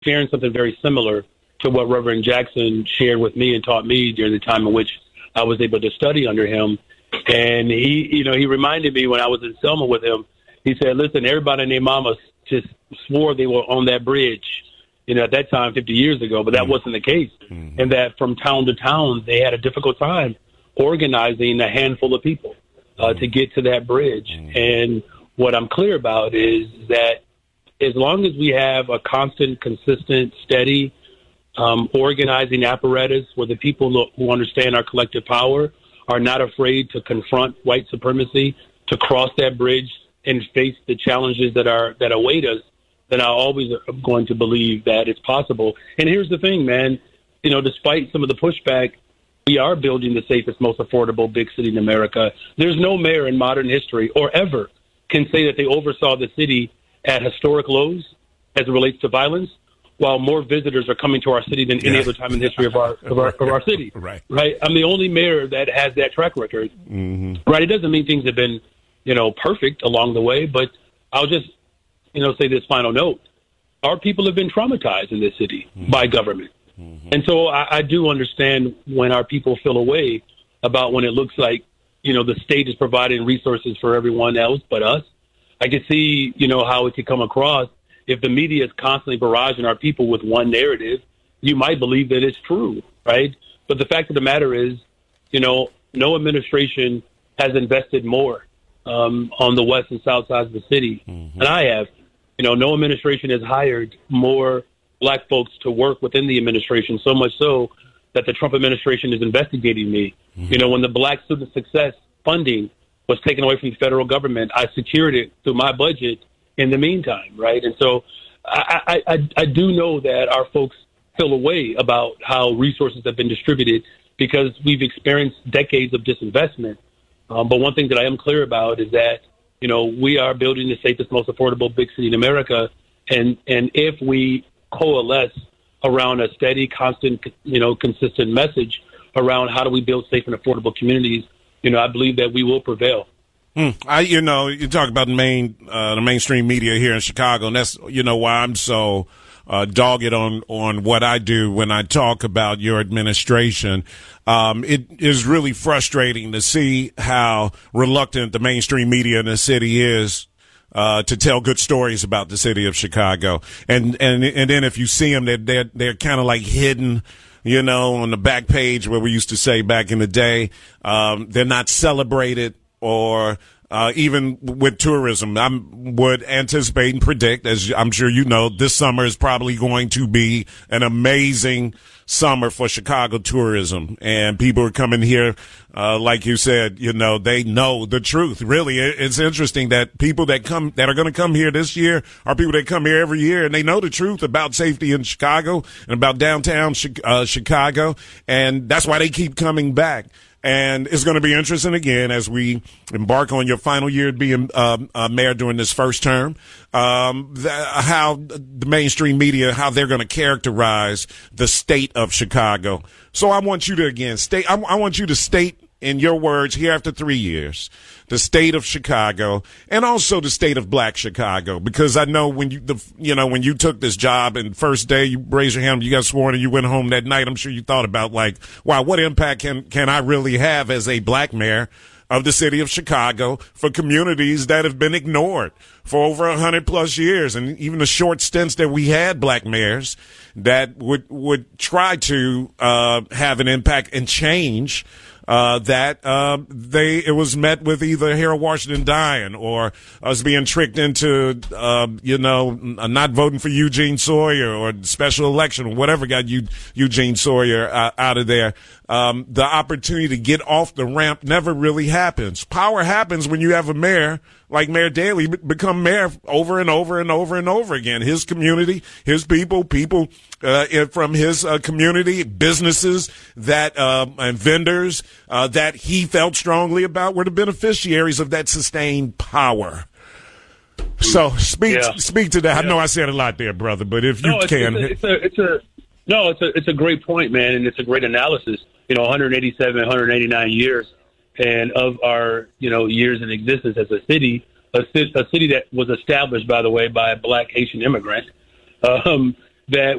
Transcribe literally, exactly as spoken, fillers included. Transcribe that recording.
sharing something very similar to what Reverend Jackson shared with me and taught me during the time in which I was able to study under him. And he, you know, he reminded me when I was in Selma with him, he said, listen, everybody and their mama just swore they were on that bridge, you know, at that time, fifty years ago, but that mm-hmm. wasn't the case. Mm-hmm. And that from town to town, they had a difficult time organizing a handful of people uh, mm-hmm. to get to that bridge. Mm-hmm. And what I'm clear about is that as long as we have a constant, consistent, steady um, organizing apparatus where the people who understand our collective power are not afraid to confront white supremacy, to cross that bridge and face the challenges that are that await us, then I always am going to believe that it's possible. And here's the thing, man. You know, despite some of the pushback, we are building the safest, most affordable big city in America. There's no mayor in modern history or ever can say that they oversaw the city at historic lows as it relates to violence, while more visitors are coming to our city than any yeah. other time in the history of our of our, of our city. Right. Right. I'm the only mayor that has that track record. Mm-hmm. Right. It doesn't mean things have been, you know, perfect along the way, but I'll just, you know, say this final note. Our people have been traumatized in this city mm-hmm. by government. Mm-hmm. And so I, I do understand when our people feel away about when it looks like, you know, the state is providing resources for everyone else but us. I can see, you know, how it could come across. If the media is constantly barraging our people with one narrative, you might believe that it's true, right? But the fact of the matter is, you know, no administration has invested more um, on the west and south sides of the city mm-hmm. than I have. You know, no administration has hired more black folks to work within the administration, so much so that the Trump administration is investigating me. Mm-hmm. You know, when the Black Student Success funding was taken away from the federal government, I secured it through my budget in the meantime, right? And so I, I, I, I do know that our folks feel a way about how resources have been distributed because we've experienced decades of disinvestment. Um, but one thing that I am clear about is that, you know, we are building the safest, most affordable big city in America. And, and if we coalesce around a steady, constant, you know, consistent message around how do we build safe and affordable communities, you know, I believe that we will prevail. Hmm. I, you know, you talk about the main, uh, the mainstream media here in Chicago, and that's, you know, why I'm so uh, dogged on on what I do when I talk about your administration. Um, it is really frustrating to see how reluctant the mainstream media in the city is uh, to tell good stories about the city of Chicago, and and and then if you see them, they're they're, they're kind of like hidden. You know, on the back page where we used to say back in the day, um, they're not celebrated. Or uh, even with tourism, I would anticipate and predict, as I'm sure you know, this summer is probably going to be an amazing summer for Chicago tourism. And people are coming here, uh, like you said, you know, they know the truth. Really, it's interesting that people that come, that are going to come here this year are people that come here every year, and they know the truth about safety in Chicago and about downtown uh, Chicago. And that's why they keep coming back. And it's going to be interesting again as we embark on your final year being uh, uh, mayor during this first term, um, the, how the mainstream media, how they're going to characterize the state of Chicago. So I want you to, again, state, I, I want you to state in your words here after three years, the state of Chicago and also the state of Black Chicago, because I know when you, the, you know, when you took this job and first day you raised your hand, you got sworn and you went home that night, I'm sure you thought about like, wow, what impact can, can I really have as a black mayor of the city of Chicago for communities that have been ignored for over a hundred plus years, and even the short stints that we had black mayors that would, would try to, uh, have an impact and change. Uh, that, uh, they, it was met with either Harold Washington dying or us being tricked into, uh, you know, not voting for Eugene Sawyer or special election or whatever got you, Eugene Sawyer uh, out of there. Um, the opportunity to get off the ramp never really happens. Power happens when you have a mayor like Mayor Daley become mayor over and over and over and over again. His community, his people, people uh, from his uh, community, businesses that uh, and vendors uh, that he felt strongly about were the beneficiaries of that sustained power. So speak yeah. speak to that. Yeah. I know I said a lot there, brother, but if you no, it's, can, it's a, it's a, it's a no, it's a it's a great point, man, and it's a great analysis. You know, one hundred eighty-seven, one hundred eighty-nine years. And of our, you know, years in existence as a city, a, a city that was established, by the way, by a black Haitian immigrant, um, that